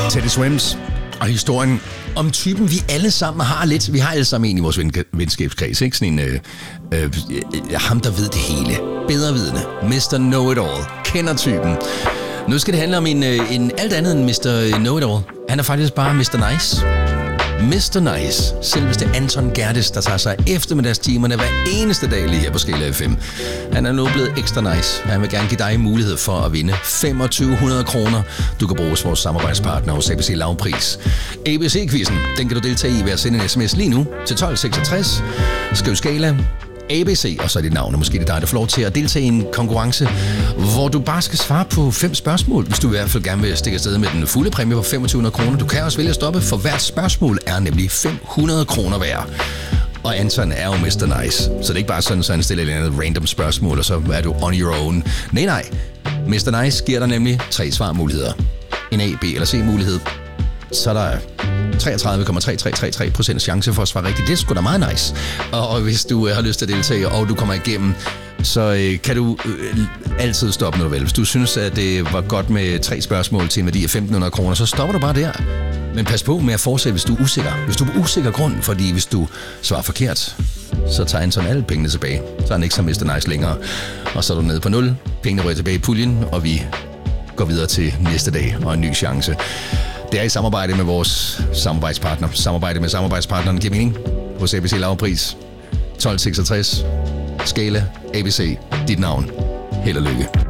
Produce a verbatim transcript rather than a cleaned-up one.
Teddy Swims og historien om typen, vi alle sammen har lidt. Vi har alle sammen en i vores ven- venskabskreds, ikke? Sådan en, øh, øh, ham, der ved det hele. Bedrevidende. mister Know-it-all. Kender typen. Nu skal det handle om en, øh, en alt andet end mister Know-it-all. Han er faktisk bare mister Nice. mister Nice. Selveste Anton Gerdes, der tager sig eftermiddagstimerne hver eneste dag lige her på Skala F M. Han er nu blevet ekstra nice. Han vil gerne give dig mulighed for at vinde femogtyve hundrede kroner. Du kan bruge hos vores samarbejdspartner hos A B C Lavpris. A B C-quizzen, den kan du deltage i ved at sende en sms lige nu til tolv seksogtres. Skriv Skala A B C, og så er dit navn, og måske det er dig, der får lov til at deltage i en konkurrence, hvor du bare skal svare på fem spørgsmål, hvis du i hvert fald gerne vil stikke afsted med den fulde præmie på femogtyve hundrede kroner. Du kan også vælge at stoppe, for hvert spørgsmål er nemlig fem hundrede kroner værd. Og Anton er jo mister Nice, så det er ikke bare sådan, så han stiller et eller andet random spørgsmål, og så er du on your own. Nej, nej. mister Nice giver dig nemlig tre svarmuligheder. En A, B eller C-mulighed. Så er der treogtredive komma tre tre tre tre procent chance for at svare rigtigt. Det er sgu da meget nice. Og, og hvis du øh, har lyst til at deltage, og du kommer igennem, så øh, kan du øh, altid stoppe, når du vil. Hvis du synes, at det var godt med tre spørgsmål til en værdi af femten hundrede kroner, så stopper du bare der. Men pas på med at fortsætte, hvis du er usikker. Hvis du er på usikker grund, fordi hvis du svarer forkert, så tager Anton alle pengene tilbage. Så er han ikke så mister Nice længere. Og så er du nede på nul. Pengene ryger tilbage i puljen, og vi går videre til næste dag og en ny chance. Det er i samarbejde med vores samarbejdspartner. Samarbejde med samarbejdspartneren giver mening hos A B C Lavpris. tolv seksogtres. Skala A B C. Dit navn. Held og lykke.